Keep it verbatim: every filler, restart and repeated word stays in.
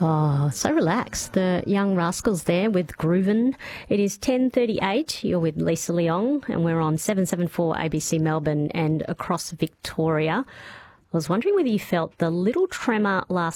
Oh, so relaxed. The Young Rascals there with Groovin'. It is ten thirty-eight. You're with Lisa Leong, and we're on seven seventy-four A B C Melbourne and across Victoria. I was wondering whether you felt the little tremor last